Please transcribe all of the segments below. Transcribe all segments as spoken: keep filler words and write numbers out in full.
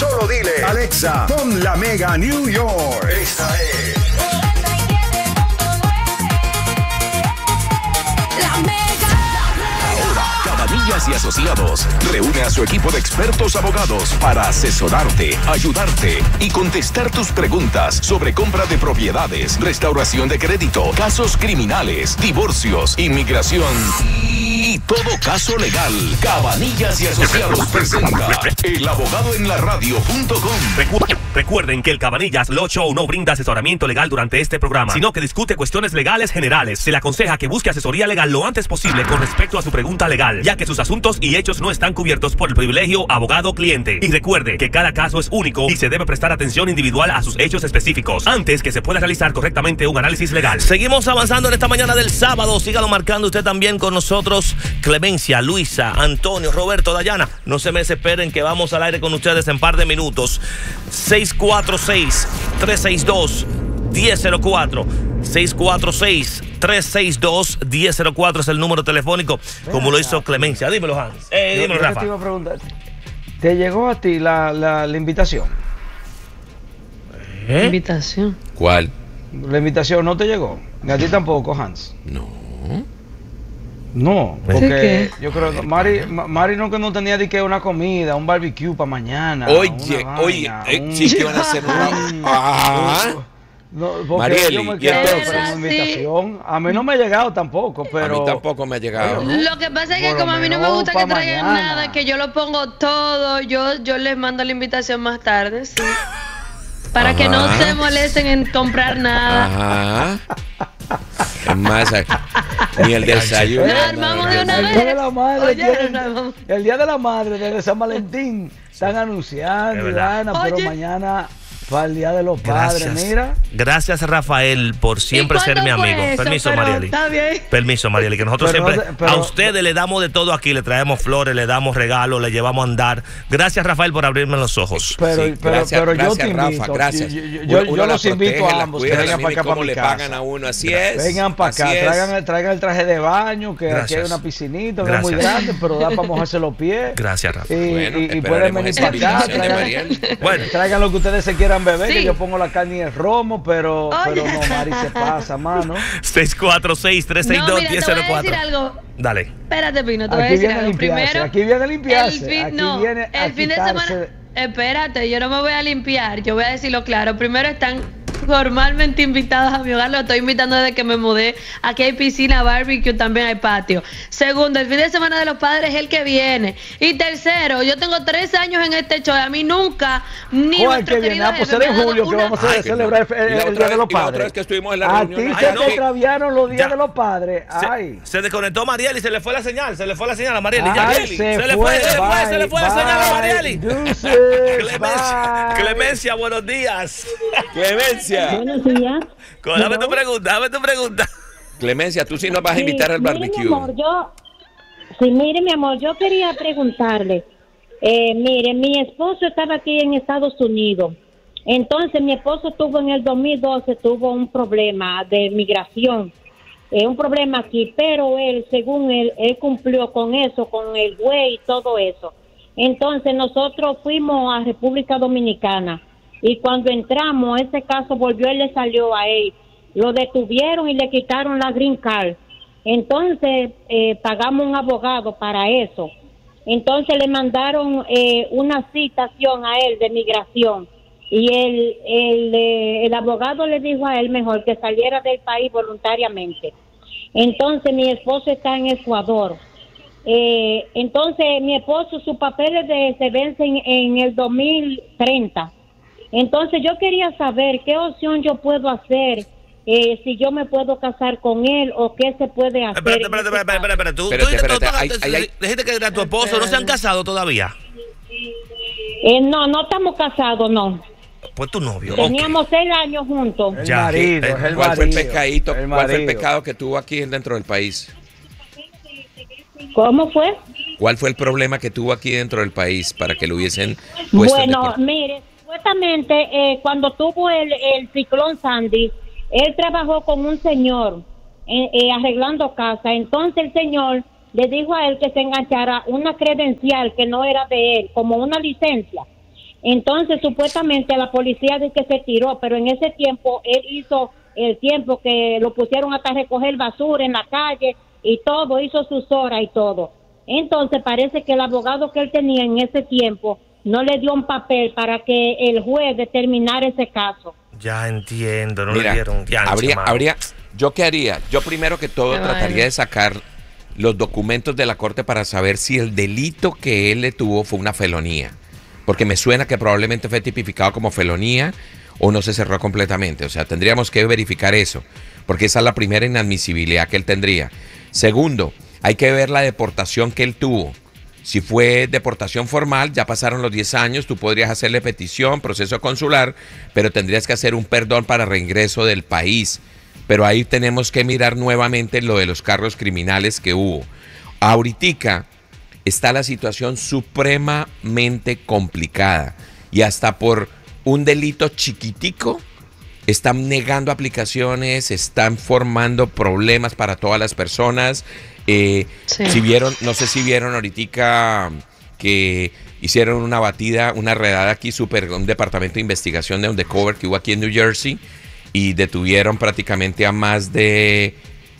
Solo dile, Alexa, pon la Mega New York. Esta es La Mega. Ahora, Cabanillas y Asociados reúne a su equipo de expertos abogados para asesorarte, ayudarte y contestar tus preguntas sobre compra de propiedades, restauración de crédito, casos criminales, divorcios, inmigración y todo caso legal. Cabanillas y Asociados presenta El Abogado en la Radio punto com. Recu recuerden que el Cabanillas Law Show no brinda asesoramiento legal durante este programa, sino que discute cuestiones legales generales. Se le aconseja que busque asesoría legal lo antes posible con respecto a su pregunta legal, ya que sus asuntos y hechos no están cubiertos por el privilegio abogado-cliente. Y recuerde que cada caso es único y se debe prestar atención individual a sus hechos específicos antes que se pueda realizar correctamente un análisis legal. Seguimos avanzando en esta mañana del sábado. Sígalo marcando usted también con nosotros. Clemencia, Luisa, Antonio, Roberto, Dayana. No se me desesperen que vamos al aire con ustedes en par de minutos. seis cuatro seis, tres seis dos, uno cero cero cuatro. seis cuatro seis, tres seis dos, uno cero cero cuatro es el número telefónico, como lo hizo Clemencia. Dímelo, Hans. Eh, dímelo, Rafa. Te iba a preguntar, ¿te llegó a ti la, la, la invitación? ¿Eh? ¿Invitación? ¿Cuál? La invitación no te llegó. Ni a ti tampoco, Hans. No. No, porque ¿Qué? yo creo que Mari, Mari no que no tenía de que una comida, un barbecue para mañana. Oye, una oye, vaina, eh, un- sí que van a hacer una... Ah. No, porque Marieli, yo me ¿y quedo entonces? con una invitación. A mí no me ha llegado tampoco, pero... A mí tampoco me ha llegado. Lo que pasa es que Por como lo a mí no me menos gusta que pa' traigan mañana. nada, que yo lo pongo todo, yo, yo les mando la invitación más tarde, sí. Para Ajá. que no se molesten en comprar nada. Ajá. Es más, ni el desayuno. No, armamos de una El vez. día de la madre, Oye, quieren- no, armamos. el día de la madre, desde San Valentín, están anunciando, Es verdad. Ivana, pero Oye. mañana para el día de los padres, Gracias. mira. Gracias, Rafael, por siempre ¿Y ser mi cuándo fue amigo. eso? Permiso, Pero Marieli. está bien. Permiso, Marieli, que nosotros Pero siempre no sé, pero- a ustedes le damos de todo aquí, le traemos flores, le damos regalos, le llevamos a andar. Gracias, Rafael, por abrirme los ojos. Pero, Sí, pero, gracias, pero yo gracias, te invito. Rafa, gracias. Yo, yo- Uno- yo- uno yo la los invito protege, a la ambos cuida, que vengan mira para acá, cómo para mi le casa. pagan a uno, así es. Vengan para así acá, es. traigan, traigan el traje de baño, que aquí Gracias. hay una piscinita, no es muy Gracias. grande, pero da para mojarse los pies. Gracias, Rafa. Y, Bueno, y- y pueden esperaremos venir esa para acá, invitación de traigan, Mariel. Bueno. traigan lo que ustedes se quieran beber, Sí. que yo pongo la carne y el romo, pero, Oye. pero no, Mari se pasa, mano. seis cuatro seis, tres seis No, dos, mira, uno te cero voy a cuatro. decir algo. Dale. Espérate, Pino, te voy a Aquí decir viene a algo. limpiarse, Primero, aquí viene a limpiarse, el fin, aquí no, viene a el fin de semana. quitarse- Espérate, yo no me voy a limpiar, yo voy a decirlo claro. Primero están formalmente invitados a mi hogar, lo estoy invitando desde que me mudé. Aquí hay piscina, barbecue, también hay patio. Segundo, el fin de semana de los padres es el que viene. Y tercero, yo tengo tres años en este show, a mí nunca, ni ¿Cuál nuestro que viene? querido Ah, pues jefe me será ha en dado julio que una- vamos a Ay, celebrar no. el, el- Y la el otra Día de vez- los y la otra Padres. vez que estuvimos en la A reunión, ti ay, se no. te extraviaron los días Ya. de los padres. Se, Ay. se desconectó Marieli, se le fue la señal, se le fue la señal a Marieli. Ya, Ay, Marieli. se se, le fue, fue, se le fue, bye, se le fue la señal a bye, Marieli. deuces, Clemencia, bye. Clemencia, buenos días. Clemencia. Buenos días. Co- Dame tu pregunta, dame tu pregunta. Clemencia, tú sí nos vas a invitar al Sí, mire, barbecue. mi amor, yo, sí, mire, mi amor, yo quería preguntarle. Eh, mire, mi esposo estaba aquí en Estados Unidos. Entonces, mi esposo tuvo en el dos mil doce, tuvo un problema de migración. Eh, un problema aquí, pero él, según él, él cumplió con eso, con el güey y todo eso. Entonces, nosotros fuimos a República Dominicana. Y cuando entramos, ese caso volvió y le salió a él. Lo detuvieron y le quitaron la green card. Entonces, eh, pagamos un abogado para eso. Entonces, le mandaron eh, una citación a él de migración. Y el, el, eh, el abogado le dijo a él mejor que saliera del país voluntariamente. Entonces, mi esposo está en Ecuador. Eh, entonces, mi esposo, sus papeles de, se vencen en el dos mil treinta. Entonces, yo quería saber qué opción yo puedo hacer, eh, si yo me puedo casar con él o qué se puede hacer. Espérate, en espérate, este espérate, espérate, espérate. Tú, Espérate, tú dijiste, espérate, tú- hay- tú- hay- hay- dijiste que era tu esposo, ¿no se han casado todavía? Eh, no, no estamos casados, no. Pues tu novio. Teníamos seis años juntos. El Ya, marido, eh, es el ¿Cuál fue el marido, pescadito? el ¿Cuál fue el marido. pecado que tuvo aquí dentro del país? ¿Cómo fue? ¿Cuál fue el problema que tuvo aquí dentro del país para que lo hubiesen puesto en Bueno, deport- mire, supuestamente eh, cuando tuvo el, el ciclón Sandy, él trabajó con un señor eh, eh, arreglando casa. Entonces el señor le dijo a él que se enganchara una credencial que no era de él, como una licencia. Entonces, supuestamente la policía dice que se tiró, pero en ese tiempo él hizo el tiempo que lo pusieron hasta recoger basura en la calle y todo, hizo sus horas y todo. Entonces, parece que el abogado que él tenía en ese tiempo no le dio un papel para que el juez determinara ese caso. Ya entiendo, no Mira, le dieron ya, habría, habría, ¿yo qué haría? Yo primero que todo Qué trataría vaina. de sacar los documentos de la corte para saber si el delito que él le tuvo fue una felonía. Porque me suena que probablemente fue tipificado como felonía o no se cerró completamente. O sea, tendríamos que verificar eso, porque esa es la primera inadmisibilidad que él tendría. Segundo, hay que ver la deportación que él tuvo. Si fue deportación formal, ya pasaron los diez años, tú podrías hacerle petición, proceso consular, pero tendrías que hacer un perdón para reingreso del país. Pero ahí tenemos que mirar nuevamente lo de los cargos criminales que hubo. Ahoritica está la situación supremamente complicada y hasta por un delito chiquitico están negando aplicaciones, están formando problemas para todas las personas. Eh, Sí. Si vieron, no sé si vieron ahorita que hicieron una batida, una redada aquí super, un departamento de investigación de undercover que hubo aquí en New Jersey y detuvieron prácticamente a más de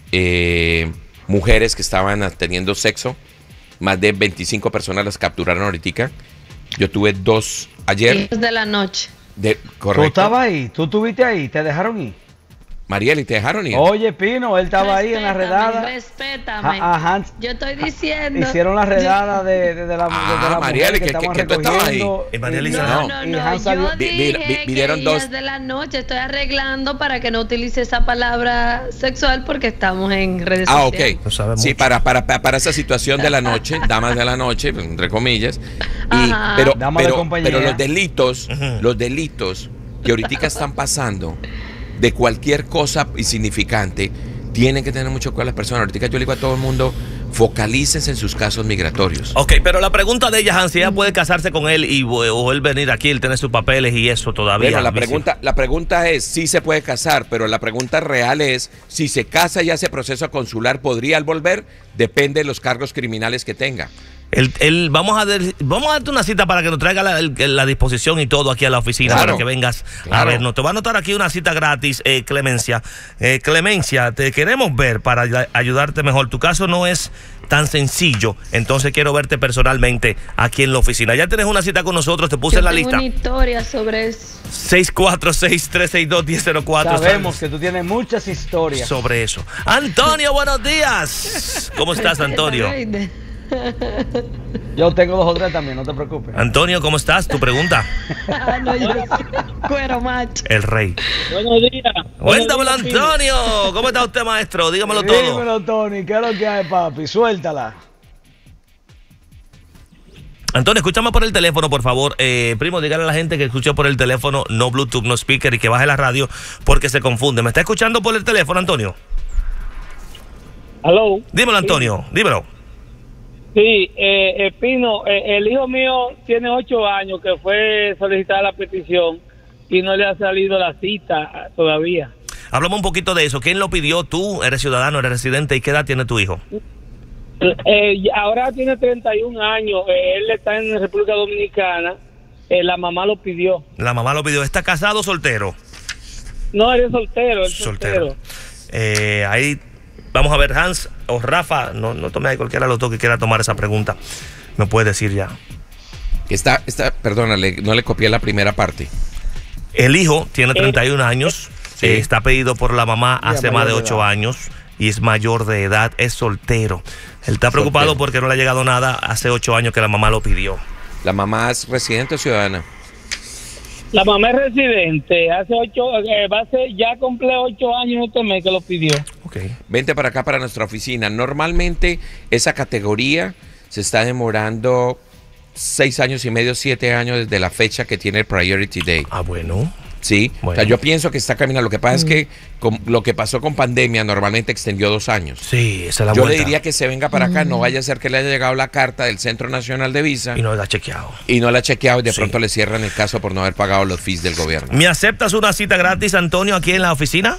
eh, mujeres que estaban teniendo sexo. Más de veinticinco personas las capturaron ahorita. Yo tuve dos ayer. diez de la noche. De, ¿Tú correcto. estabas ahí? ¿Tú estuviste ahí? ¿Te dejaron ir? Marieli, ¿te dejaron ir? Oye, Pino, él estaba ahí en la redada. Respétame. A- a Hans- Yo estoy diciendo. Hicieron la redada de, de, de la, Ah, de la Marieli, mujer que, que- estaban que- que tú estabas recogiendo. ahí. Eh, Marieli, y- no, No, no, y no. Hans salió- Yo Vi- vi- dije vi- vieron que dos- diez de la noche. Estoy arreglando para que no utilice esa palabra sexual porque estamos en redes Ah, sociales. ok. No sabe Sí, mucho. para, para, para, para esa situación de la noche, damas de la noche, entre comillas. Y, Ajá. pero, Damas de pero, compañía. pero los delitos, Ujú. los delitos que ahorita están pasando de cualquier cosa insignificante, tienen que tener mucho cuidado las personas. Ahorita yo le digo a todo el mundo, focalícense en sus casos migratorios. Ok, pero la pregunta de ella, Hansi, ella puede casarse con él y o él venir aquí, él tener sus papeles y eso todavía. Bueno, la Vici. pregunta, la pregunta es, sí se puede casar, pero la pregunta real es, si se casa y hace proceso consular, ¿podría él volver? Depende de los cargos criminales que tenga. El, el- vamos, a de- vamos a darte una cita para que nos traiga la, el- la disposición y todo aquí a la oficina, Claro, para que vengas a claro. vernos. Te va a anotar aquí una cita gratis, eh, Clemencia. Eh, Clemencia, te queremos ver para ay- ayudarte mejor. Tu caso no es tan sencillo, entonces quiero verte personalmente aquí en la oficina. Ya tienes una cita con nosotros, te puse Yo en la tengo lista. una historia sobre eso. seis cuatro seis, tres seis dos, uno cero cero cuatro. Sabemos que tú tienes muchas historias. Sobre eso. Antonio, buenos días. ¿Cómo estás, Antonio? Yo tengo dos o tres también, no te preocupes. Antonio, ¿cómo estás? Tu pregunta. Ah, no, yo sí. Cuero macho. El rey. Buenos días. Cuéntamelo, Buenos días, Antonio. ¿Cómo está usted, maestro? Dígamelo todo. Dímelo, Tony, ¿qué es lo que hay, papi? Suéltala. Antonio, escúchame por el teléfono, por favor. Eh, primo, dígale a la gente que escuchó por el teléfono, no Bluetooth, no speaker, y que baje la radio porque se confunde. ¿Me está escuchando por el teléfono, Antonio? Hello. Dímelo, Antonio. Dímelo. Sí, eh, Espino, eh, el hijo mío tiene ocho años que fue solicitar la petición y no le ha salido la cita todavía. Háblame un poquito de eso. ¿Quién lo pidió? ¿Tú? ¿Eres ciudadano? ¿Eres residente? ¿Y qué edad tiene tu hijo? Eh, ahora tiene treinta y un años, eh, él está en República Dominicana, eh, la mamá lo pidió. La mamá lo pidió. ¿Está casado o soltero? No, él es soltero, él es Soltero. soltero. Eh, ahí vamos a ver, Hans o Rafa, no, no tome a cualquiera de los dos que quiera tomar esa pregunta. Me puede decir ya. Está, está, perdónale, no le copié la primera parte. El hijo tiene treinta y un años, Sí. eh, está pedido por la mamá Ya, hace mayor más de de ocho edad. años y es mayor de edad, es soltero. Él está preocupado Soltero. porque no le ha llegado nada hace ocho años que la mamá lo pidió. ¿La mamá es residente o ciudadana? La mamá es residente, hace ocho, eh, va a ser, ya cumple ocho años este mes que lo pidió. Ok. Vente para acá, para nuestra oficina. Normalmente esa categoría se está demorando seis años y medio, siete años desde la fecha que tiene el Priority Day. Ah, bueno. Sí, Bueno. o sea, yo pienso que está caminando. Lo que pasa es que con, lo que pasó con pandemia normalmente extendió dos años. Sí, esa es la Yo vuelta. le diría que se venga para acá, no vaya a ser que le haya llegado la carta del Centro Nacional de Visa Y no la ha chequeado. y no la ha chequeado y de Sí. pronto le cierran el caso por no haber pagado los fees del gobierno. ¿Me aceptas una cita gratis, Antonio, aquí en la oficina?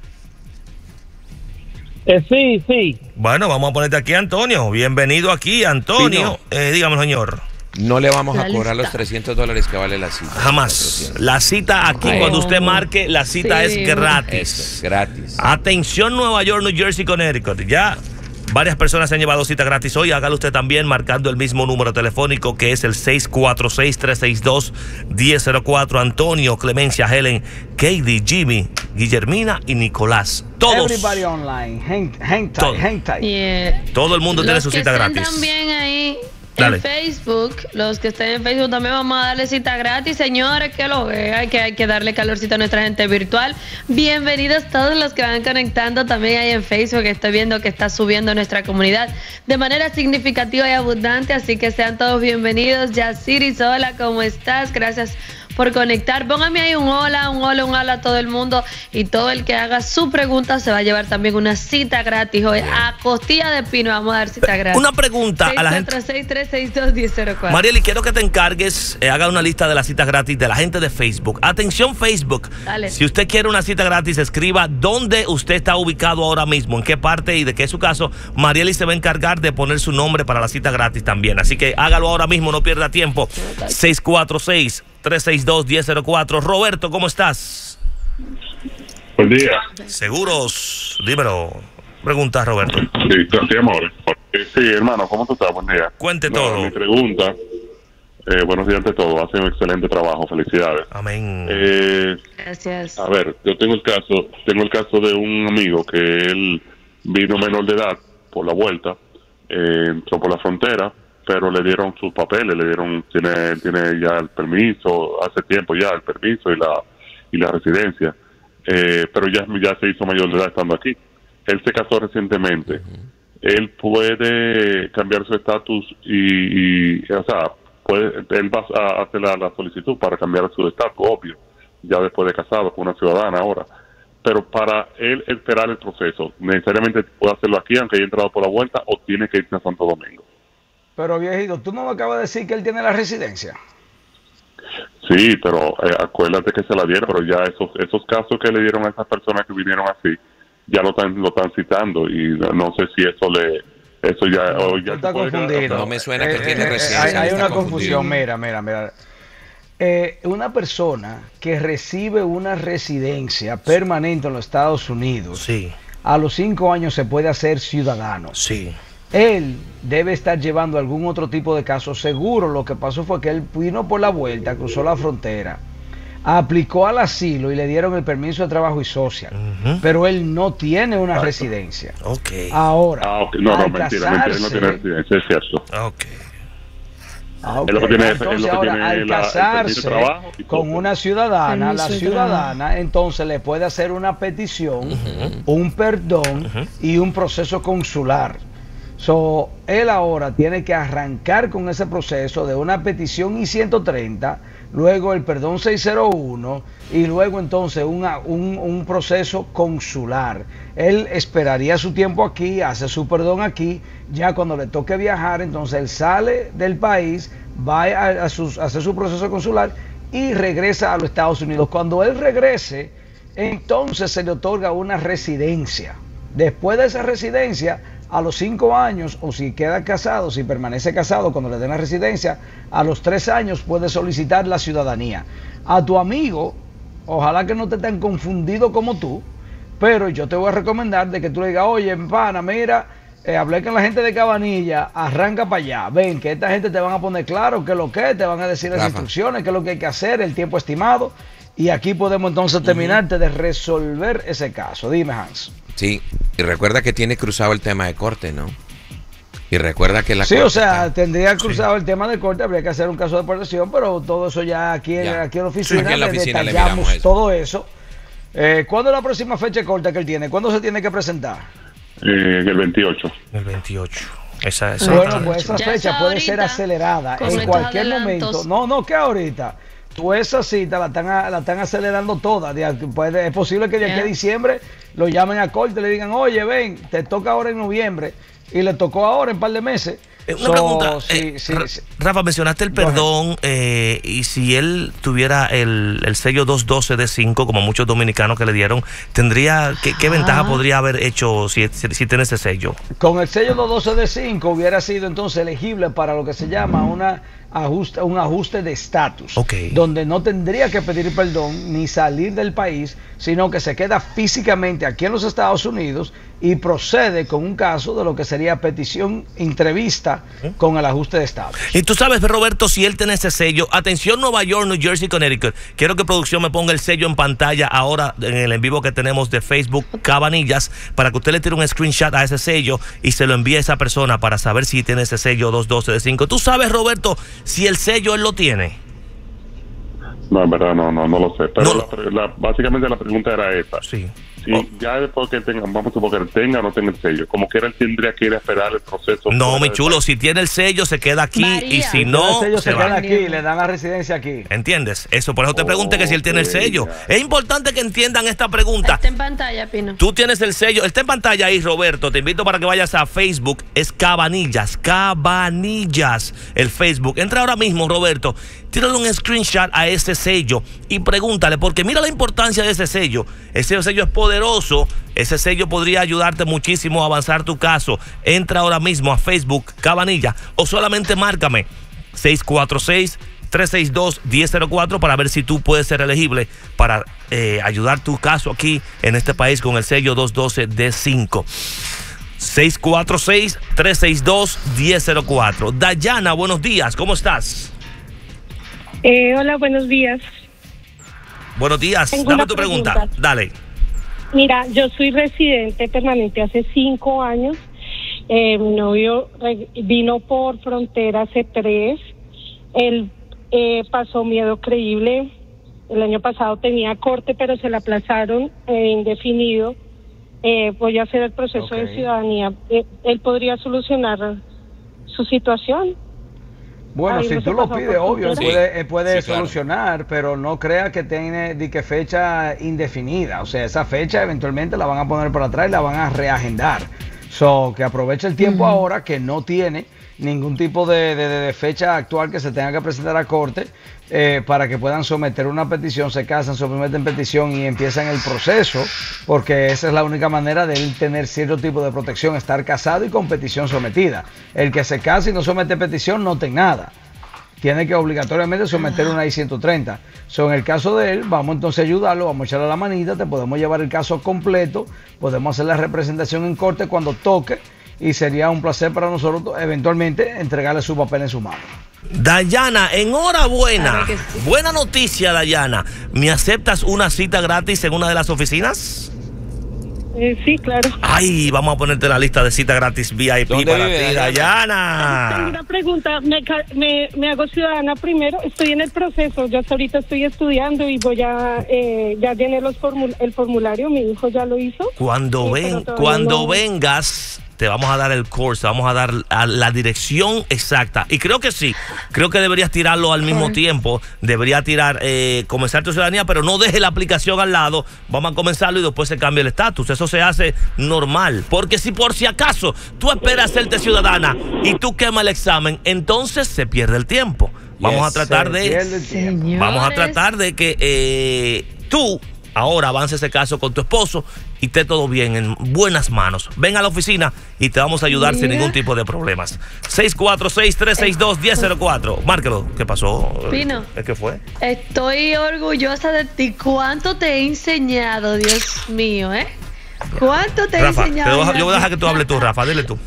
Eh, sí, sí. Bueno, vamos a ponerte aquí, Antonio. Bienvenido aquí, Antonio. Eh, dígame, señor. no le vamos La a cobrar lista. los trescientos dólares que vale la cita. Jamás. La cita aquí, Ay. cuando usted marque, la cita Sí. es gratis. Eso, gratis. Atención, Nueva York, New Jersey, Connecticut. Ya varias personas se han llevado cita gratis hoy. Hágalo usted también marcando el mismo número telefónico que es el seis cuatro seis, tres seis dos, uno cero cero cuatro. Antonio, Clemencia, Helen, Katie, Jimmy, Guillermina y Nicolás. Todos. Everybody online. Hang, hang Todo. tight, hang tight. Yeah. Todo el mundo tiene Los su que cita estén gratis. también ahí Dale. en Facebook, los que estén en Facebook también vamos a darle cita gratis, señores, que lo vean, que hay que darle calorcito a nuestra gente virtual. Bienvenidos todos los que van conectando también ahí en Facebook, estoy viendo que está subiendo nuestra comunidad de manera significativa y abundante, así que sean todos bienvenidos. Yasiris, hola, ¿cómo estás? Gracias por conectar. Póngame ahí un hola, un hola, un hola a todo el mundo, y todo el que haga su pregunta se va a llevar también una cita gratis hoy. A costilla de pino vamos a dar cita gratis. Una pregunta a la gente. seis cuatro seis, tres seis dos, uno cero cero cuatro. Marieli, quiero que te encargues, eh, haga una lista de las citas gratis de la gente de Facebook. Atención, Facebook. Dale. Si usted quiere una cita gratis, escriba dónde usted está ubicado ahora mismo, en qué parte y de qué es su caso. Marieli se va a encargar de poner su nombre para la cita gratis también. Así que hágalo ahora mismo, no pierda tiempo. seis cuatro seis, tres seis dos, uno cero cero cuatro. Roberto, ¿cómo estás? Buen día. Seguros, dímelo. Pregunta, Roberto. Sí, sí, amor. Eh, Sí, hermano, ¿cómo tú estás? Buen día. Cuente No, todo. Mi pregunta, eh, buenos días ante todo, hace un excelente trabajo, felicidades. Amén. Eh, Gracias. a ver, yo tengo el caso, tengo el caso de un amigo que él vino menor de edad por la vuelta, eh, entró por la frontera, pero le dieron sus papeles, le dieron, tiene, tiene ya el permiso, hace tiempo ya el permiso y la y la residencia, eh, pero ya, ya se hizo mayor de edad estando aquí. Él se casó recientemente. Él puede cambiar su estatus y, y, o sea, puede, él va a hacer la, la solicitud para cambiar su estatus, obvio, ya después de casado con una ciudadana ahora. Pero para él esperar el proceso, necesariamente puede hacerlo aquí, aunque haya entrado por la vuelta, o tiene que irse a Santo Domingo. Pero viejito, tú no me acabas de decir que él tiene la residencia. Sí, pero eh, acuérdate que se la dieron, pero ya esos esos casos que le dieron a esas personas que vinieron así, ya lo están lo están citando y no, no sé si eso le eso ya o ya Está se puede quedar- confundido. No me suena que Eh, tiene eh, residencia, Hay, hay está una confundido. confusión, mira, mira, mira. Eh, una persona que recibe una residencia permanente en los Estados Unidos, Sí, a los cinco años se puede hacer ciudadano. sí. Él debe estar llevando algún otro tipo de caso. Seguro lo que pasó fue que él vino por la vuelta, cruzó la frontera, aplicó al asilo y le dieron el permiso de trabajo y social. Ujú. Pero él no tiene una residencia. Ok. Ahora, Ah, ok. No, no, al mentira, mentira, él no tiene casarse- residencia, es cierto. Ok. Ah, ok. Es lo que tiene- es lo Entonces que ahora, tiene al la- el permiso de casarse trabajo y con todo. una ciudadana, Permiso la de ciudadana entonces le puede hacer una petición, un perdón y un proceso consular. So, él ahora tiene que arrancar con ese proceso de una petición I ciento treinta, luego el perdón seiscientos uno y luego entonces una- un, un proceso consular. Él esperaría su tiempo aquí, hace su perdón aquí, ya cuando le toque viajar, entonces él sale del país, va a, a sus- a hacer su proceso consular y regresa a los Estados Unidos. Cuando él regrese, entonces se le otorga una residencia. Después de esa residencia, a los cinco años, o si queda casado, si permanece casado cuando le den la residencia, a los tres años puede solicitar la ciudadanía. A tu amigo, ojalá que no esté tan confundido como tú, pero yo te voy a recomendar de que tú le digas, oye, pana, mira, eh, hablé con la gente de Cabanilla, arranca para allá, ven, que esta gente te van a poner claro qué es lo que es, te van a decir las Rafa. instrucciones, qué es lo que hay que hacer, el tiempo estimado, y aquí podemos entonces terminarte de resolver ese caso. Dime, Hans. Sí, y recuerda que tiene cruzado el tema de corte, ¿no? Y recuerda que la Sí, corte o sea, está- tendría cruzado el tema de corte, habría que hacer un caso de deportación, pero todo eso ya aquí en, Ya. aquí en la oficina, Sí, aquí en la le oficina le detallamos miramos eso. todo eso. Eh, ¿Cuándo es la próxima fecha de corte que él tiene? ¿Cuándo se tiene que presentar? Eh, en el veintiocho. El veintiocho. Esa, esa Bueno, pues esa Ya fecha esa puede ahorita, ser acelerada con en estos cualquier adelantos. momento. No, no, que ahorita. Tú esa cita la están, a- la están acelerando toda. De aquí- puede- es posible que de aquí a Ya. diciembre lo llamen a corte y le digan, oye, ven, te toca ahora en noviembre y le tocó ahora en un par de meses. Eh, Una So, pregunta, sí, eh, sí, Ra- sí. Rafa, mencionaste el Go ahead. perdón eh, y si él tuviera el, el sello doscientos doce de cinco, como muchos dominicanos que le dieron, tendría ¿qué, qué ventaja podría haber hecho si, si, si tiene ese sello? Con el sello doscientos doce de cinco hubiera sido entonces elegible para lo que se llama una ajuste, un ajuste de estatus, Okay. donde no tendría que pedir perdón ni salir del país, sino que se queda físicamente aquí en los Estados Unidos y procede con un caso de lo que sería petición entrevista con el ajuste de estatus. Y tú sabes, Roberto, si él tiene ese sello. Atención, Nueva York, New Jersey, Connecticut. Quiero que producción me ponga el sello en pantalla ahora en el en vivo que tenemos de Facebook Cabanillas, para que usted le tire un screenshot a ese sello y se lo envíe a esa persona para saber si tiene ese sello dos doce de cinco. ¿Tú sabes, Roberto, si el sello él lo tiene? No, en verdad no, no, no lo sé. Pero No. la pre- la- básicamente la pregunta era esa. Sí. Si Oh. ya después que tenga, vamos a suponer que tenga o no tenga el sello, como quiera él tendría que ir a esperar el proceso. No, fuera mi del chulo, país. si tiene el sello se queda aquí María. y si El no, sello se se queda va. aquí, le dan la residencia aquí. ¿Entiendes? Eso, por eso te pregunté que si él tiene el Ok, sello. ya. Es importante que entiendan esta pregunta. Está en pantalla, Pino. Tú tienes el sello, está en pantalla ahí, Roberto. Te invito para que vayas a Facebook, es Cabanillas, Cabanillas, el Facebook. Entra ahora mismo, Roberto, tírale un screenshot a ese sello y pregúntale, porque mira la importancia de ese sello. Ese sello es poderoso, ese sello podría ayudarte muchísimo a avanzar tu caso. Entra ahora mismo a Facebook, Cabanilla, o solamente márcame seis cuatro seis, tres seis dos, uno cero cero cuatro para ver si tú puedes ser elegible para eh, ayudar tu caso aquí en este país con el sello dos doce de cinco. seis cuatro seis, tres seis dos, uno cero cero cuatro. Dayana, buenos días, ¿cómo estás? Eh, hola, buenos días. Buenos días, Tengo dame una tu pregunta. pregunta. Dale. Mira, yo soy residente permanente hace cinco años. Eh, mi novio re- vino por frontera hace tres. Él eh, pasó miedo creíble. El año pasado tenía corte, pero se la aplazaron eh, indefinido. Eh, voy a hacer el proceso Ok. de ciudadanía. Eh, ¿Él podría solucionar su situación? Bueno, Ay, si no tú se lo pasó pides, por obvio, él frontera. puede, él puede Sí, claro. solucionar, pero no crea que tiene de que fecha indefinida. O sea, esa fecha eventualmente la van a poner para atrás y la van a reagendar. So, que aproveche el tiempo ahora que no tiene ningún tipo de, de- de fecha actual que se tenga que presentar a corte eh, para que puedan someter una petición, se casan, someten petición y empiezan el proceso, porque esa es la única manera de él tener cierto tipo de protección, estar casado y con petición sometida. El que se casa y no somete petición no tiene nada. Tiene que obligatoriamente someter una I ciento treinta. So, en el caso de él, vamos entonces a ayudarlo, vamos a echarle la manita, te podemos llevar el caso completo, podemos hacer la representación en corte cuando toque y sería un placer para nosotros eventualmente entregarle su papel en su mano. Dayana, enhorabuena. Claro que sí. Buena noticia, Dayana. ¿Me aceptas una cita gratis en una de las oficinas? Eh, sí, claro. Ay, vamos a ponerte en la lista de cita gratis V I P ¿Dónde para vive, ti, Dayana? Tengo Dayana. una pregunta, me, ca- me, me hago ciudadana primero, estoy en el proceso, yo hasta ahorita estoy estudiando y voy a, eh, ya llené los formul- el formulario, mi hijo ya lo hizo. Cuando, Sí, ven, pero todavía cuando no. vengas, te vamos a dar el curso, vamos a dar a la dirección exacta. Y creo que sí, creo que deberías tirarlo al mismo tiempo. Debería tirar, eh, comenzar tu ciudadanía, pero no deje la aplicación al lado. Vamos a comenzarlo y después se cambia el estatus. Eso se hace normal. Porque si por si acaso tú esperas hacerte ciudadana y tú quemas el examen, entonces se pierde el tiempo. Vamos Yes. a tratar Se de... pierde el tiempo. Señores. Vamos a tratar de que eh, tú ahora avances ese caso con tu esposo y esté todo bien, en buenas manos. Ven a la oficina y te vamos a ayudar sin Mira. ningún tipo de problemas. seis cuatro seis, tres seis dos, uno cero cero cuatro. Márquelo. ¿Qué pasó? Pino. ¿Qué fue? Estoy orgullosa de ti. ¿Cuánto te he enseñado, Dios mío, eh? ¿Cuánto te he Rafa, te enseñado? voy a- yo voy a dejar que tú hables tú, Rafa. Dile tú.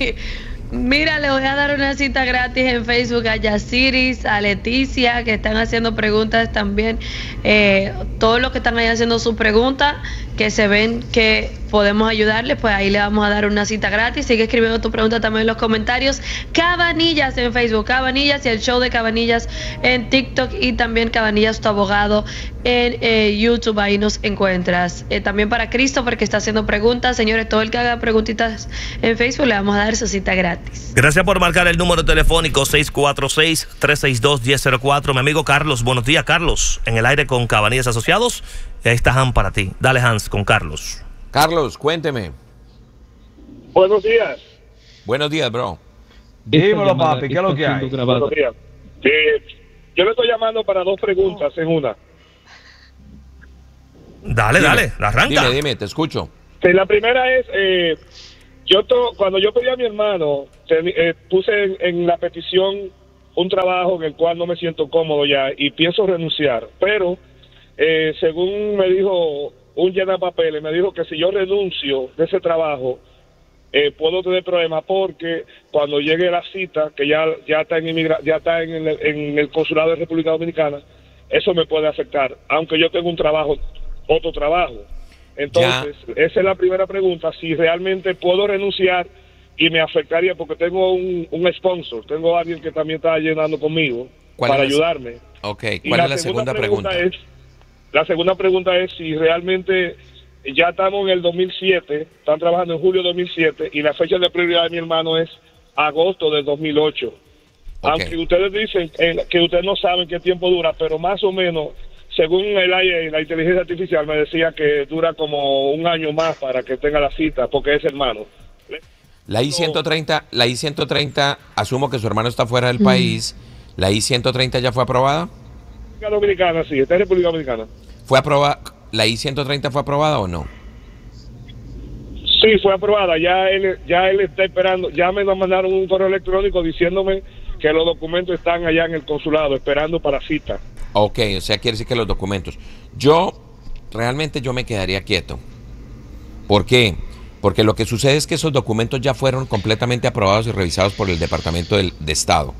Mira, le voy a dar una cita gratis en Facebook a Yasiris, a Leticia, que están haciendo preguntas también. Eh, todos los que están ahí haciendo sus preguntas, que se ven que podemos ayudarles, pues ahí le vamos a dar una cita gratis. Sigue escribiendo tu pregunta también en los comentarios. Cabanillas en Facebook, Cabanillas y el show de Cabanillas en TikTok y también Cabanillas, tu abogado en eh, YouTube. Ahí nos encuentras. Eh, también para Christopher, que está haciendo preguntas. Señores, todo el que haga preguntitas en Facebook le vamos a dar su cita gratis. Gracias por marcar el número telefónico seis cuatro seis, tres seis dos, uno cero cero cuatro. Mi amigo Carlos, buenos días, Carlos. En el aire con Cabanillas Asociados. Ahí está Hans para ti. Dale, Hans, con Carlos. Carlos, cuénteme. Buenos días. Buenos días, bro. Dímelo, papi, ¿qué es lo que hay? Buenos días. Eh, yo le estoy llamando para dos preguntas en una. Dale, Dime. dale, arranca. Dime, dime, te escucho. Sí, la primera es, eh, yo to- cuando yo pedí a mi hermano, te- eh, puse en, en la petición un trabajo en el cual no me siento cómodo ya y pienso renunciar, pero eh, según me dijo un llenapapeles, me dijo que si yo renuncio de ese trabajo, eh, puedo tener problemas porque cuando llegue la cita, que ya ya está en inmigra ya está en el, en el consulado de República Dominicana, eso me puede afectar, aunque yo tengo un trabajo, otro trabajo. Entonces, ya. Esa es la primera pregunta, si realmente puedo renunciar y me afectaría porque tengo un, un sponsor, tengo a alguien que también está llenando conmigo para es ayudarme. Ok, ¿cuál y la es la segunda, segunda pregunta? pregunta? Es, la segunda pregunta es si realmente ya estamos en el dos mil siete, están trabajando en julio de dos mil siete y la fecha de prioridad de mi hermano es agosto del dos mil ocho. Okay. Aunque ustedes dicen eh, que ustedes no saben qué tiempo dura, pero más o menos, según el I A, la inteligencia artificial me decía que dura como un año más para que tenga la cita, porque es hermano. La I ciento treinta, la I ciento treinta, asumo que su hermano está fuera del mm. país. ¿La I ciento treinta ya fue aprobada? República Dominicana, sí, está en República Dominicana. ¿Fue aprobada? ¿La I ciento treinta fue aprobada o no? Sí, fue aprobada. Ya él, ya él está esperando. Ya me mandaron un correo electrónico diciéndome que los documentos están allá en el consulado, esperando para cita. Ok, o sea, quiere decir que los documentos. Yo, realmente yo me quedaría quieto. ¿Por qué? Porque lo que sucede es que esos documentos ya fueron completamente aprobados y revisados por el Departamento del, de Estado.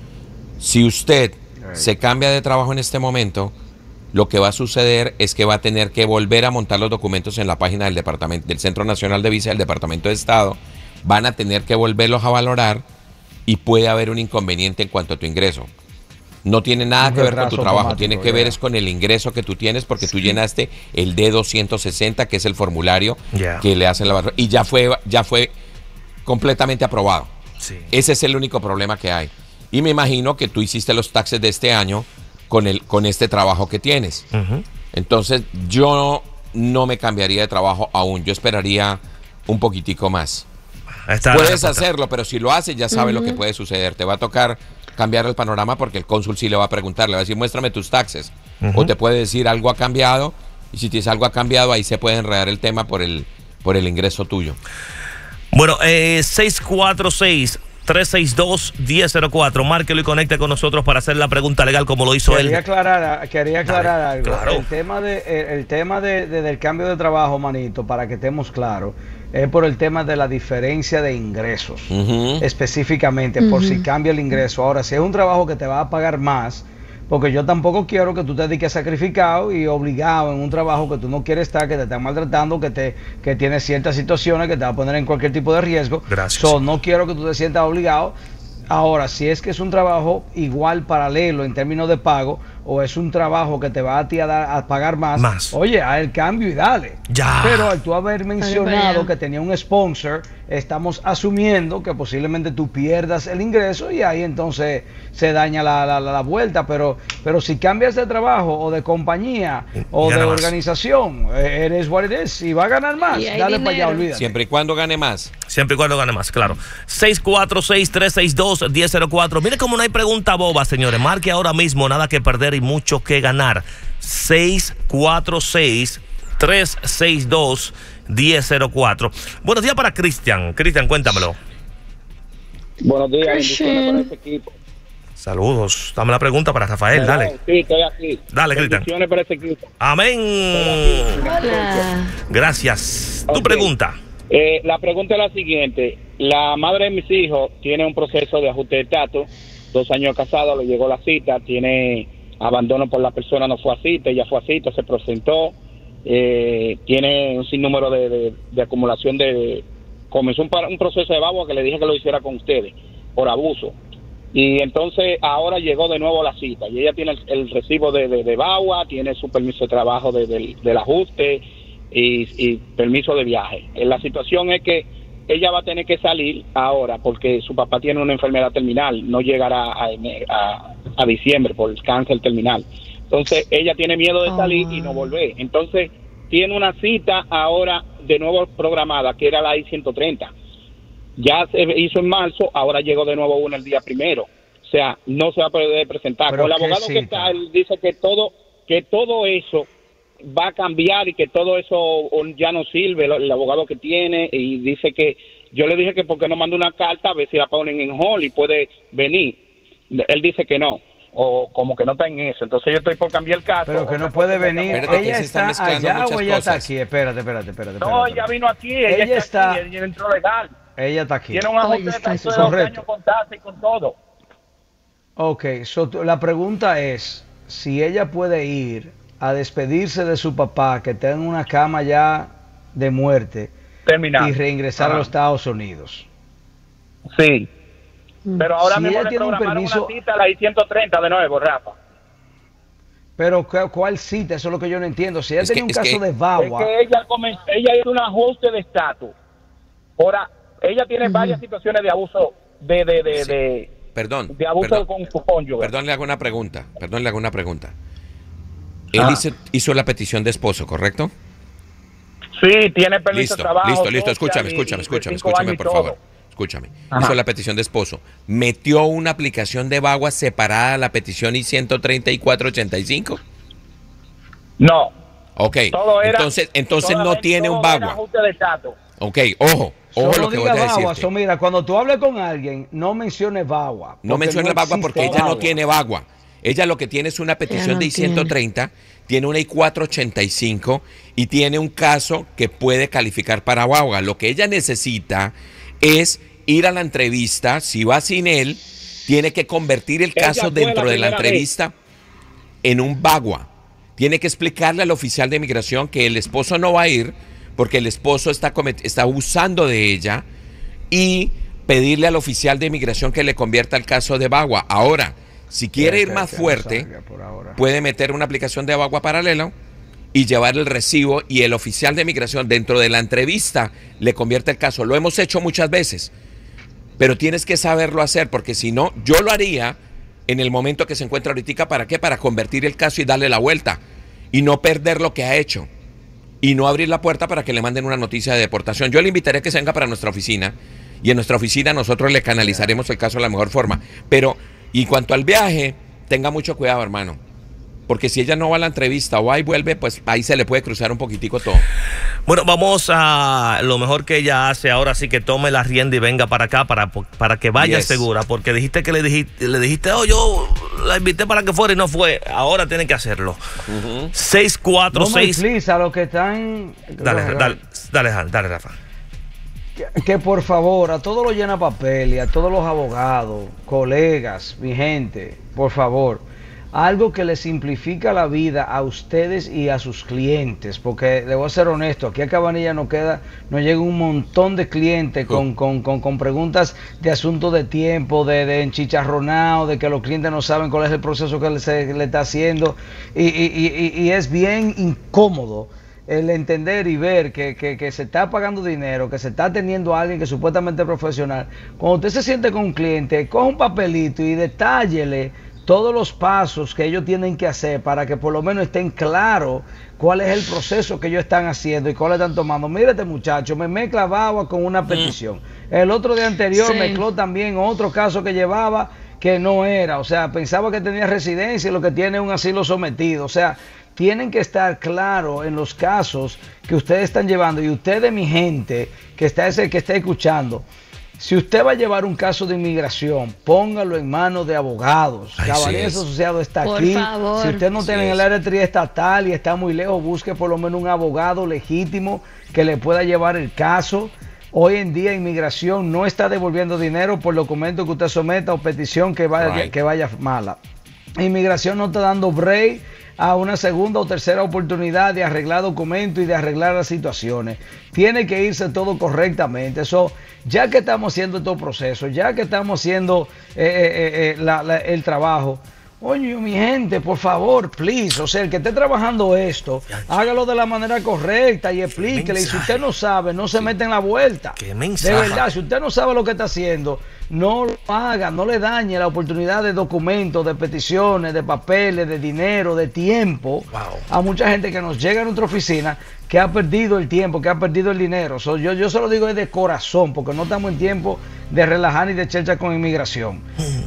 Si usted se cambia de trabajo en este momento, lo que va a suceder es que va a tener que volver a montar los documentos en la página del departamento, del Centro Nacional de Visa del Departamento de Estado. Van a tener que volverlos a valorar y puede haber un inconveniente en cuanto a tu ingreso. No tiene nada que ver con tu trabajo, tiene que ver es con el ingreso que tú tienes porque tú llenaste el D doscientos sesenta, que es el formulario yeah. que le hacen la valoración, y ya fue, ya fue completamente aprobado. Sí. Ese es el único problema que hay. Y me imagino que tú hiciste los taxes de este año con, el, con este trabajo que tienes. Uh-huh. Entonces yo no me cambiaría de trabajo aún, yo esperaría un poquitico más. Puedes hacerlo, pero si lo haces ya sabes uh-huh. lo que puede suceder. Te va a tocar cambiar el panorama porque el cónsul sí le va a preguntar, le va a decir muéstrame tus taxes. Uh-huh. O te puede decir algo ha cambiado, y si tienes algo ha cambiado ahí se puede enredar el tema por el, por el ingreso tuyo. Bueno, eh, seis cuatro seis, tres seis dos, uno cero cero cuatro, márquelo y conecte con nosotros para hacer la pregunta legal como lo hizo quería él. Aclarar, quería aclarar Dale, algo. Claro. El tema, de, el, el tema de, de, del cambio de trabajo, manito, para que estemos claros, es por el tema de la diferencia de ingresos, uh-huh. específicamente, uh-huh. por si cambia el ingreso. Ahora, si es un trabajo que te va a pagar más, porque yo tampoco quiero que tú te dediques sacrificado y obligado en un trabajo que tú no quieres estar, que te están maltratando, que te que tienes ciertas situaciones que te va a poner en cualquier tipo de riesgo. Gracias. So, no quiero que tú te sientas obligado. Ahora, si es que es un trabajo igual, paralelo en términos de pago, o es un trabajo que te va a ti a, dar, a pagar más, más, oye, haz el cambio y dale. Ya. Pero al tú haber mencionado que tenía un sponsor, estamos asumiendo que posiblemente tú pierdas el ingreso y ahí entonces se daña la, la, la, la vuelta. Pero, pero si cambias de trabajo o de compañía o de más. organización, eres what it is. Si va a ganar más, dale para allá, olvídate. Siempre y cuando gane más. Siempre y cuando gane más, claro. seis cuatro seis, tres seis dos, uno cero cero cuatro. Mire cómo no hay pregunta boba, señores. Marque ahora mismo, nada que perder y mucho que ganar. seis cuatro seis, tres seis dos, uno cero cero cuatro. Buenos días para Cristian. Cristian, cuéntamelo. Buenos días, bendiciones para este equipo. Saludos. Dame la pregunta para Rafael, Hola, dale. Sí, estoy aquí. Dale, Cristian. Bendiciones para este equipo. Amén. Hola. Gracias. Tu okay. pregunta. Eh, la pregunta es la siguiente. La madre de mis hijos tiene un proceso de ajuste de estatus. Dos años casada, le llegó la cita, tiene abandono por la persona, no fue a cita, ella fue a cita, se presentó, eh, tiene un sinnúmero de, de, de acumulación de... Comenzó un, un proceso de bagua que le dije que lo hiciera con ustedes, por abuso. Y entonces ahora llegó de nuevo la cita, y ella tiene el, el recibo de, de, de bagua, tiene su permiso de trabajo de, de, del ajuste y, y permiso de viaje. La situación es que ella va a tener que salir ahora porque su papá tiene una enfermedad terminal, no llegará a, a, a diciembre por el cáncer terminal. Entonces ella tiene miedo de salir oh. y no volver. Entonces tiene una cita ahora de nuevo programada, que era la I ciento treinta. Ya se hizo en marzo, ahora llegó de nuevo una el día primero. O sea, no se va a poder presentar. Pero el abogado cita? que está, él dice que todo, que todo eso va a cambiar y que todo eso ya no sirve, el abogado que tiene, y dice que yo le dije que porque no manda una carta a ver si la ponen en hold y puede venir. él dice que no, o como que no está en eso. Entonces yo estoy por cambiar el caso. Pero que no puede venir. ¿Ella está allá o ella está aquí? Espérate, espérate, espérate. No, espérate. Ella vino aquí, ella, ella está, está aquí, ella entró legal. Ella está aquí. Tiene un ajuste de dos años con tasa y con todo. Ok, so, la pregunta es, si ella puede ir a despedirse de su papá, que está en una cama ya de muerte, terminado, y reingresar Ajá. a los Estados Unidos. Sí. Pero ahora si mismo le tiene un permiso, una cita a la I ciento treinta de nuevo, Rafa. Pero ¿cuál cita? Eso es lo que yo no entiendo. Si ella es tenía que, un caso que, de VAWA. Es que ella, comenzó, ella hizo un ajuste de estatus. Ahora, ella tiene uh-huh. varias situaciones de abuso, de, de, de, sí. de, perdón, de abuso perdón, con su cónyuge. Perdón, le hago una pregunta. Perdón, le hago una pregunta. Él ah. hizo, hizo la petición de esposo, ¿correcto? Sí, tiene permiso listo, de trabajo. Listo, listo, escúchame, escúchame, escúchame, escúchame, por favor. Escúchame. Ajá. Hizo la petición de esposo. ¿Metió una aplicación de VAWA separada a la petición I ciento treinta y cuatro ochenta y cinco? No. Ok. Todo era, entonces, entonces no tiene un VAWA. Ok, ojo. Ojo Solo lo que diga voy a decirte. VAWA, so, mira, cuando tú hables con alguien, no menciones VAWA. No menciones no VAWA porque ella VAWA. no tiene VAWA. Ella lo que tiene es una petición no de I ciento treinta, tiene una I cuatro ochenta y cinco y tiene un caso que puede calificar para VAWA. Lo que ella necesita es ir a la entrevista. Si va sin él, tiene que convertir el caso dentro de la entrevista en un VAWA. Tiene que explicarle al oficial de inmigración que el esposo no va a ir porque el esposo está, está abusando de ella y pedirle al oficial de inmigración que le convierta el caso de VAWA. Ahora, si quiere ir más fuerte, puede meter una aplicación de VAWA paralelo y llevar el recibo y el oficial de inmigración dentro de la entrevista le convierte el caso. Lo hemos hecho muchas veces, pero tienes que saberlo hacer porque si no, yo lo haría en el momento que se encuentra ahorita. ¿Para qué? Para convertir el caso y darle la vuelta y no perder lo que ha hecho y no abrir la puerta para que le manden una noticia de deportación. Yo le invitaría a que se venga para nuestra oficina y en nuestra oficina nosotros le canalizaremos el caso de la mejor forma. Pero, y en cuanto al viaje, tenga mucho cuidado, hermano. Porque si ella no va a la entrevista o ahí vuelve, pues ahí se le puede cruzar un poquitico todo. Bueno, vamos a lo mejor que ella hace ahora, sí que tome la rienda y venga para acá para, para que vaya yes. segura. Porque dijiste que le dijiste, le dijiste, oh, yo la invité para que fuera y no fue. Ahora tiene que hacerlo. Uh-huh. seis cuatro seis. No me a los que están. Dale, dale, dale, dale, dale, Rafa. Que, que por favor, a todos los llenapapel y a todos los abogados, colegas, mi gente, por favor. Algo que le simplifica la vida a ustedes y a sus clientes, porque le voy a ser honesto, aquí a Cabanilla nos queda, nos llega un montón de clientes con, con, con, con preguntas de asuntos de tiempo, de, de enchicharronado, de que los clientes no saben cuál es el proceso que le, se, le está haciendo, y, y, y, y es bien incómodo el entender y ver que, que, que se está pagando dinero, que se está atendiendo a alguien que supuestamente es profesional. Cuando usted se siente con un cliente, coge un papelito y detállele todos los pasos que ellos tienen que hacer para que por lo menos estén claros cuál es el proceso que ellos están haciendo y cuál están tomando. Mire este muchacho, me mezcla VAWA con una petición. El otro día anterior sí. mezcló también otro caso que llevaba que no era. O sea, pensaba que tenía residencia y lo que tiene es un asilo sometido. O sea, tienen que estar claros en los casos que ustedes están llevando. Y ustedes, mi gente, que está, ese, que está escuchando, si usted va a llevar un caso de inmigración, póngalo en manos de abogados. Caballeros Asociados está Por aquí. favor. Si usted no Sí tiene en es. el área triestatal y está muy lejos, busque por lo menos un abogado legítimo que le pueda llevar el caso. Hoy en día inmigración no está devolviendo dinero por documentos que usted someta o petición que vaya, Right. que vaya mala. Inmigración no está dando break a una segunda o tercera oportunidad de arreglar documentos y de arreglar las situaciones. Tiene que irse todo correctamente. Eso, ya que estamos haciendo estos procesos, ya que estamos haciendo eh, eh, eh, la, la, el trabajo, oye, mi gente, por favor, please, o sea, el que esté trabajando esto, hágalo de la manera correcta y explíquele. Y si usted no sabe, no se mete en la vuelta. ¿Qué mensaje? De verdad, si usted no sabe lo que está haciendo, no lo haga, no le dañe la oportunidad de documentos, de peticiones, de papeles, de dinero, de tiempo. Wow. A mucha gente que nos llega a nuestra oficina que ha perdido el tiempo, que ha perdido el dinero. So, yo, yo se lo digo de corazón, porque no estamos en tiempo de relajar ni de chercha con inmigración.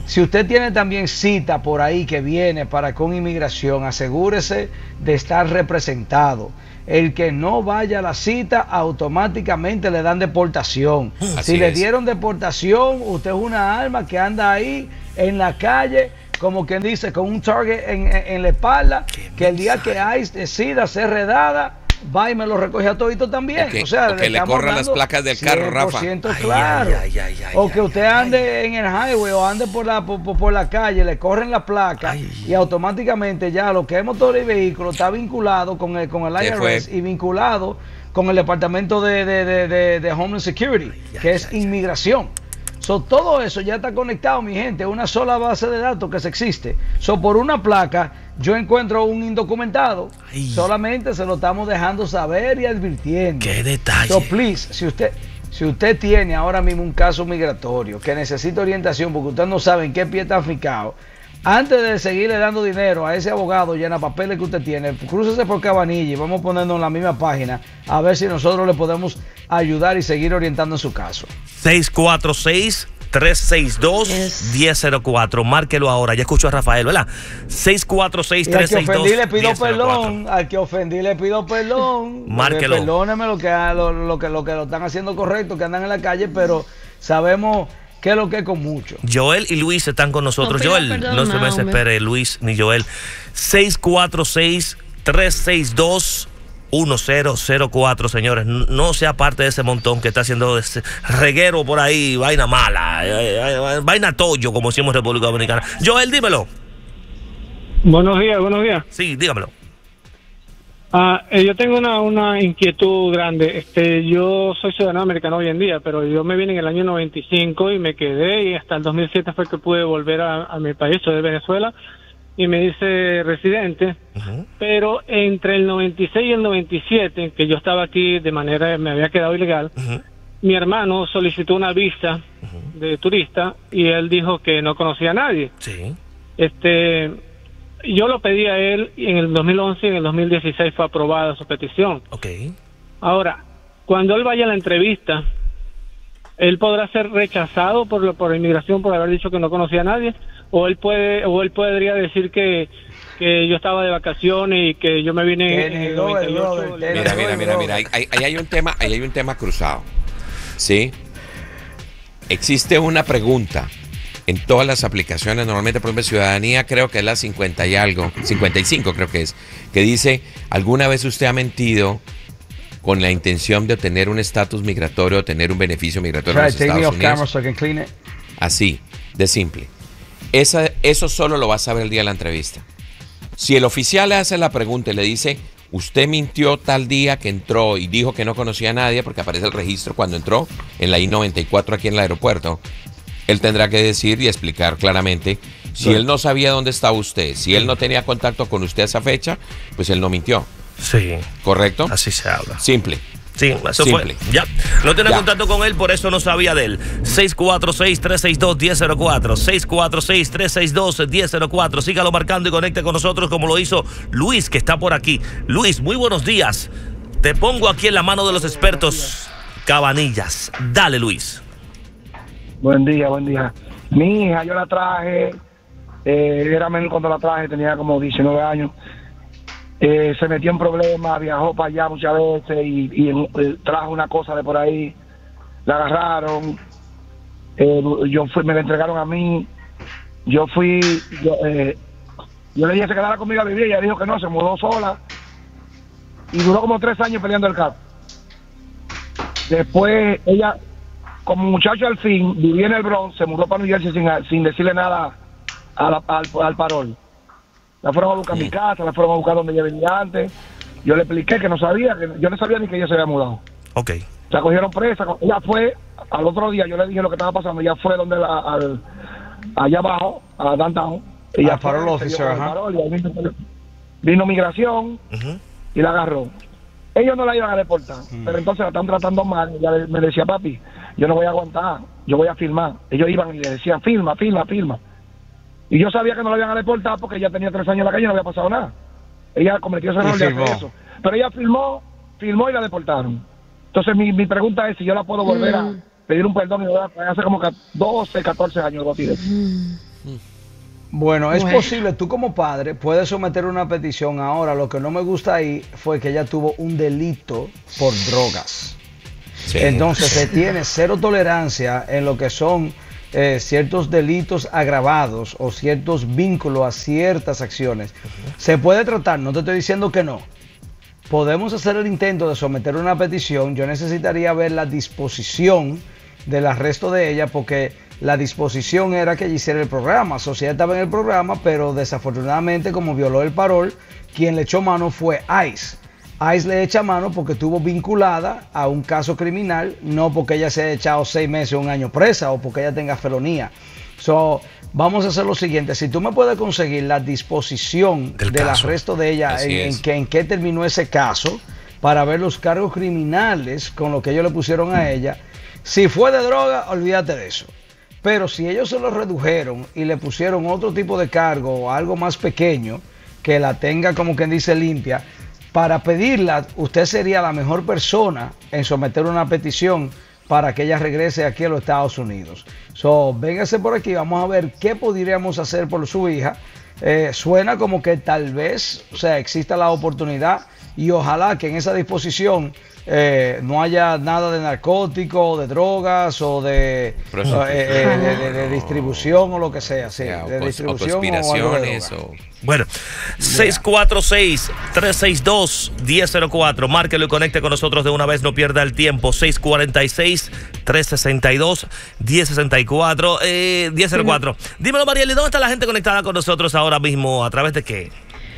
Si usted tiene también cita por ahí que viene para con inmigración, asegúrese de estar representado. El que no vaya a la cita, automáticamente le dan deportación. Así si le es. dieron deportación, usted es una alma que anda ahí en la calle, como quien dice, con un target en, en, en la espalda, que el día que ICE decida ser redada, va y me lo recoge a todito también. Okay. O sea, O que le corran las placas del carro, Rafa. cien por ciento claro. Ay, ay, ay, ay, o que ay, usted ay, ande ay. en el highway o ande por la por, por la calle, le corren la placa Ay. y automáticamente ya lo que es motor y vehículo está vinculado con el, con el Se I R S fue. y vinculado con el Departamento de, de, de, de, de Homeland Security, Ay, que ay, es ay, inmigración. So, todo eso ya está conectado, mi gente, una sola base de datos que se existe. So, por una placa, yo encuentro un indocumentado, Ay. solamente se lo estamos dejando saber y advirtiendo. Qué detalle. So, please, si usted, si usted tiene ahora mismo un caso migratorio que necesita orientación porque usted no sabe en qué pie está ficado, antes de seguirle dando dinero a ese abogado llena papeles que usted tiene, crúcese por Cabanilla y vamos poniendo en la misma página a ver si nosotros le podemos ayudar y seguir orientando en su caso. seis cuatro seis, tres seis dos, uno cero cero cuatro. Márquelo ahora. Ya escucho a Rafael, ¿verdad? seis cuatro seis, Y al tres que seis dos, ofendí le uno pido cero cero cuatro. perdón, al que ofendí le pido perdón. Márquelo. Porque Perdóneme lo que, lo, lo, que, lo que lo están haciendo correcto, que andan en la calle, pero sabemos qué es lo que es con mucho. Joel y Luis están con nosotros. No, Joel, perdón, no se me no, desespere, Luis ni Joel. seis cuatro seis, tres seis dos, uno cero cero cuatro, señores. No sea parte de ese montón que está haciendo ese reguero por ahí, vaina mala, eh, eh, vaina tollo, como decimos en República Dominicana. Joel, dímelo. Buenos días, buenos días. Sí, dígamelo. Ah, eh, yo tengo una, una inquietud grande. Este, yo soy ciudadano americano hoy en día, pero yo me vine en el año noventa y cinco y me quedé y hasta el dos mil siete fue que pude volver a, a mi país, soy de Venezuela, y me hice residente. Uh-huh. Pero entre el noventa y seis y el noventa y siete, que yo estaba aquí de manera, me había quedado ilegal, Uh-huh. mi hermano solicitó una visa Uh-huh. de turista y él dijo que no conocía a nadie. Sí. Este, yo lo pedí a él y en el dos mil once y en el dos mil dieciséis fue aprobada su petición. Ok. Ahora, cuando él vaya a la entrevista, él podrá ser rechazado por lo- por inmigración por haber dicho que no conocía a nadie, o él puede o él podría decir que que yo estaba de vacaciones y que yo me vine Que en el negó el noventa y ocho. brother, que Mira, negó mira, el mira, brother. mira, ahí, ahí- ahí hay un tema, ahí hay un tema cruzado. ¿Sí? Existe una pregunta en todas las aplicaciones, normalmente por ejemplo Ciudadanía creo que es la cincuenta y algo, cincuenta y cinco creo que es, que dice, ¿alguna vez usted ha mentido con la intención de obtener un estatus migratorio o tener un beneficio migratorio en Try los to take me Estados off camera Unidos? so I can clean it. Así, de simple. Esa, eso solo lo va a saber el día de la entrevista. Si el oficial le hace la pregunta y le dice, usted mintió tal día que entró y dijo que no conocía a nadie, porque aparece el registro cuando entró en la I noventa y cuatro aquí en el aeropuerto, él tendrá que decir y explicar claramente, si Sí. él no sabía dónde estaba usted, si él no tenía contacto con usted a esa fecha, pues él no mintió. Sí. ¿Correcto? Así se habla. Simple. Sí, eso Simple. fue. Ya. No tenía Ya. contacto con él, por eso no sabía de él. seis cuatro seis, tres seis dos, uno cero cero cuatro. seis cuatro seis, tres seis dos, uno cero cero cuatro. Sígalo marcando y conecte con nosotros como lo hizo Luis, que está por aquí. Luis, muy buenos días. Te pongo aquí en la mano de los expertos Cabanillas. Dale, Luis. Buen día, buen día. Mi hija, yo la traje, eh, era menor cuando la traje, tenía como diecinueve años. Eh, se metió en problemas, viajó para allá muchas veces y, y eh, trajo una cosa de por ahí. La agarraron, eh, yo fui, me la entregaron a mí. Yo fui, yo, eh, yo le dije que se quedara conmigo a vivir, ella dijo que no, se mudó sola. Y duró como tres años peleando el caso. Después ella, como muchacho al fin, vivía en el Bronx, se mudó para New Jersey sin, sin decirle nada a la- al, al parol. La fueron a buscar a mi casa, la fueron a buscar donde ella vivía antes. Yo le expliqué que no sabía, que yo no sabía ni que ella se había mudado. Ok. La cogieron presa. Ella fue, al otro día yo le dije lo que estaba pasando, ella fue donde la, al, allá abajo, a downtown. Ella Al parole fue, se officer, dio con el ajá. parol, y ahí vino, vino migración y la agarró. Ellos no la iban a deportar, pero entonces la están tratando mal. Ella le- me decía, papi, yo no voy a aguantar, yo voy a filmar. Ellos iban y le decían, filma, filma, filma. Y yo sabía que no la iban a deportar porque ella tenía tres años en la calle y no había pasado nada. Ella cometió ese Y error de filmó. hacer eso. Pero ella filmó, filmó y la deportaron. Entonces mi, mi pregunta es si yo la puedo volver a pedir un perdón y volver a- hace como ca- doce, catorce años, algo así de eso. Bueno, es Bueno. posible, tú como padre puedes someter una petición. Ahora, lo que no me gusta ahí fue que ella tuvo un delito por drogas. Sí. Entonces se tiene cero tolerancia en lo que son eh, ciertos delitos agravados o ciertos vínculos a ciertas acciones. Se puede tratar, no te estoy diciendo que no. Podemos hacer el intento de someter una petición. Yo necesitaría ver la disposición del arresto de ella, porque la disposición era que ella hiciera el programa. O sea, ella estaba en el programa, pero desafortunadamente, como violó el parol, quien le echó mano fue ICE. ICE le echa mano porque estuvo vinculada a un caso criminal, no porque ella se haya echado seis meses o un año presa o porque ella tenga felonía. So, vamos a hacer lo siguiente. Si tú me puedes conseguir la disposición del, del arresto de ella, en, en, que, en qué terminó ese caso, para ver los cargos criminales con lo que ellos le pusieron a ella. Si fue de droga, olvídate de eso. Pero si ellos se lo redujeron y le pusieron otro tipo de cargo o algo más pequeño, que la tenga, como quien dice, limpia, para pedirla, usted sería la mejor persona en someter una petición para que ella regrese aquí a los Estados Unidos. So, véngase por aquí, vamos a ver qué podríamos hacer por su hija. Eh, suena como que tal vez, o sea, exista la oportunidad, y ojalá que en esa disposición eh, no haya nada de narcótico, de drogas o de, eh, eh, de, de, de distribución o lo que sea, sí, Yeah, de o, distribución o o algo de conspiraciones droga. o... Bueno, seis cuatro seis, tres seis dos, uno cero cero cuatro. Márquelo y conecte con nosotros de una vez, no pierda el tiempo. seis cuatro seis, tres seis dos, uno cero seis cuatro. Eh, diez cero cuatro. Dímelo, Marieli, ¿dónde está la gente conectada con nosotros ahora mismo? ¿A través de qué?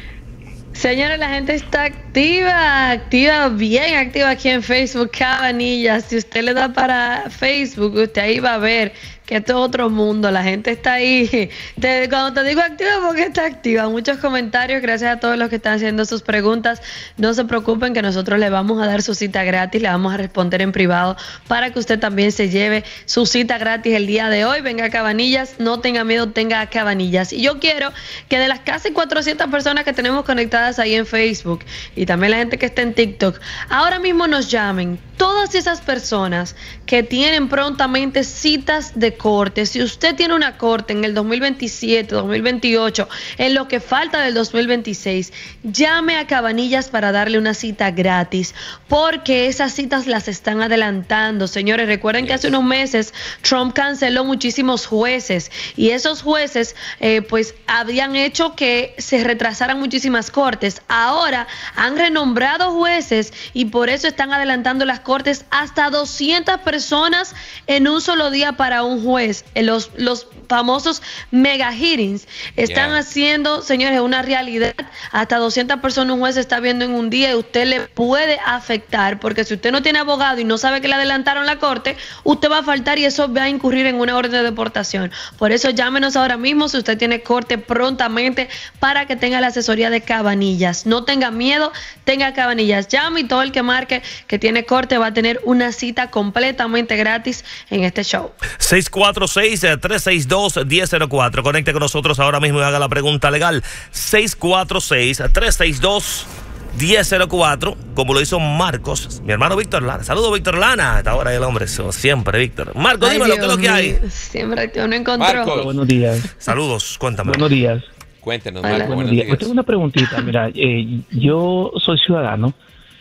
Señores, la gente está activa, activa, bien activa aquí en Facebook, Cabanillas. Si usted le da para Facebook, usted ahí va a ver que esto es otro mundo. La gente está ahí. Te- cuando te digo activa, porque está activa. Muchos comentarios, gracias a todos los que están haciendo sus preguntas. No se preocupen que nosotros le vamos a dar su cita gratis, le vamos a responder en privado para que usted también se lleve su cita gratis el día de hoy. Venga a Cabanillas, no tenga miedo, tenga a Cabanillas. Y yo quiero que de las casi cuatrocientas personas que tenemos conectadas ahí en Facebook y también la gente que está en TikTok, ahora mismo nos llamen todas esas personas que tienen prontamente citas de corte. Si usted tiene una corte en el dos mil veintisiete, dos mil veintiocho, en lo que falta del dos mil veintiséis, llame a Cabanillas para darle una cita gratis, porque esas citas las están adelantando. Señores, recuerden que hace unos meses Trump canceló muchísimos jueces y esos jueces eh, pues habían hecho que se retrasaran muchísimas cortes. Ahora han renombrado jueces y por eso están adelantando las cortes hasta doscientas personas en un solo día para un juez. Eh, Los, los famosos mega hearings están Yeah. haciendo, señores, una realidad. Hasta doscientas personas un juez está viendo en un día y usted le puede afectar, porque si usted no tiene abogado y no sabe que le adelantaron la corte, usted va a faltar y eso va a incurrir en una orden de deportación. Por eso llámenos ahora mismo si usted tiene corte prontamente para que tenga la asesoría de Cabanillas. No tenga miedo, tenga Cabanillas. Llame y todo el que marque que tiene corte va a tener una cita completamente gratis en este show. seis cuatro seis, tres seis dos, uno cero cero cuatro. Conecte con nosotros ahora mismo y haga la pregunta legal. seis cuatro seis, tres seis dos, uno cero cero cuatro, como lo hizo Marcos, mi hermano Víctor Lana. Saludos, Víctor Lana. Hasta ahora el hombre, so, siempre, Víctor. Marcos, Ay, dímelo, ¿qué es Dios lo que hay? mío, siempre que uno encontró. Buenos días. Saludos, cuéntame. Buenos días. Cuéntenos, Hola. Marco, Buenos buenos días. días. Yo tengo una preguntita. Mira, eh, yo soy ciudadano.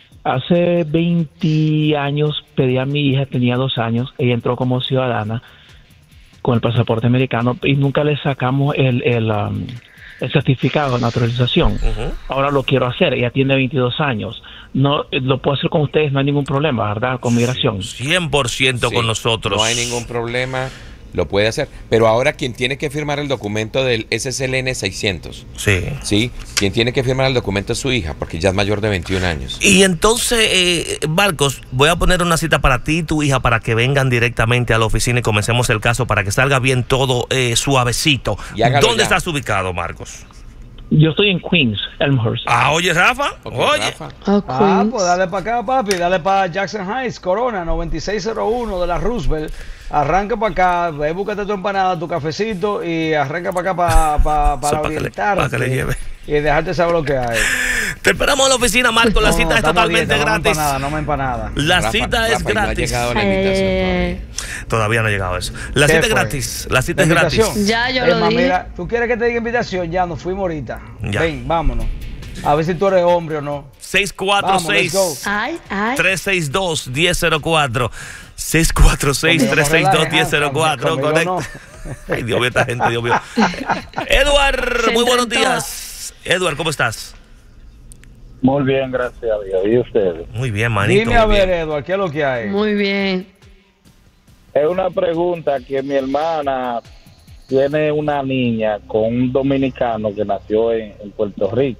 Hace veinte años pedí a mi hija, tenía dos años, ella entró como ciudadana con el pasaporte americano y nunca le sacamos el, el, um, el certificado de naturalización. Ujú. Ahora lo quiero hacer, ella tiene veintidós años. No, eh, lo puedo hacer con ustedes, no hay ningún problema, ¿verdad? Con migración. cien por ciento Sí, con nosotros. No hay ningún problema, lo puede hacer. Pero ahora quien tiene que firmar el documento del S S L N seiscientos, Sí. ¿sí? Quien tiene que firmar el documento es su hija, porque ya es mayor de veintiún años. Y entonces, eh, Marcos, voy a poner una cita para ti y tu hija para que vengan directamente a la oficina y comencemos el caso para que salga bien todo eh, suavecito. Y hágalo ¿Dónde ya. estás ubicado, Marcos? Yo estoy en Queens, Elmhurst. Ah, oye, Rafa. Ok, Oye. Rafa. Oh, Ah, Queens. pues dale para acá, papi, dale para Jackson Heights, Corona, noventa y seis cero uno de la Roosevelt. Arranca para acá, ve, búscate tu empanada, tu cafecito y arranca para acá pa, pa- para Eso pa' que le- orientarte pa' que le lleve. y dejarte saber lo que hay. Te esperamos en la oficina, Marco. La No, cita no, es estamos totalmente bien, gratis. No me empanada, no me empanada. La Rafa, cita es Rafa, no ha gratis. llegado la invitación Eh, Todavía no ha llegado eso. La ¿Qué cita es fue? gratis. La cita es ¿La gratis. invitación? Ya, yo Emma, lo dije. mira, ¿tú quieres que te diga invitación? Ya, nos fuimos ahorita. Ya. Ven, vámonos. A ver si tú eres hombre o no. seis cuatro seis, Ay, ay. tres seis dos, uno cero cero cuatro. seis cuatro seis, tres seis dos, uno cero cero cuatro. Conmigo no. Ay, Dios mío, esta gente, Dios mío. Edward, Se muy buenos intentó. días. Edward, ¿cómo estás? Muy bien, gracias a Dios. ¿Y ustedes? Muy bien, manito. Dime a muy ver, bien. Eduardo, ¿qué es lo que hay? Muy bien. Es una pregunta que mi hermana tiene una niña con un dominicano que nació en, en Puerto Rico.